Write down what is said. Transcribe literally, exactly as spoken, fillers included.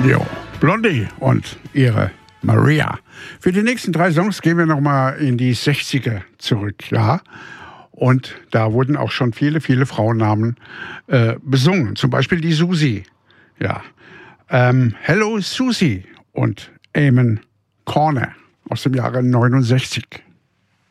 Jo, Blondie und ihre Maria. Für die nächsten drei Songs gehen wir nochmal in die sechziger zurück, ja. Und da wurden auch schon viele, viele Frauennamen äh, besungen. Zum Beispiel die Susi, ja. Ähm, Hello Susie und Eamon Corner aus dem Jahre neunundsechzig.